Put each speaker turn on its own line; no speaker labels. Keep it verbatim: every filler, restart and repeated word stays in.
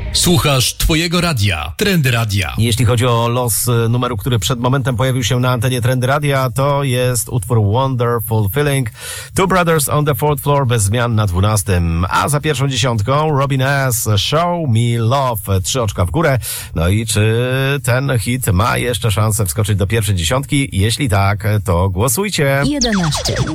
Słuchasz twojego radia. Trendy Radia.
Jeśli chodzi o los numeru, który przed momentem pojawił się na antenie Trendy Radia, to jest utwór Wonderful Feeling. Two Brothers on the Fourth Floor bez zmian na dwunastym. A za pierwszą dziesiątką Robin S. Show Me Love. Trzy oczka w górę. No i czy ten hit ma jeszcze szansę wskoczyć do pierwszej dziesiątki? Jeśli tak, to głosujcie.
jedenaście.